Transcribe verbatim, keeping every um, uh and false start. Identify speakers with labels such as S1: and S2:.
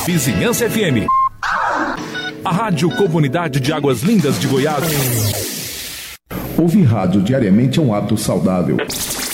S1: Vizinhança F M. A Rádio Comunidade de Águas Lindas de Goiás.
S2: Ouvir rádio diariamente é um hábito saudável.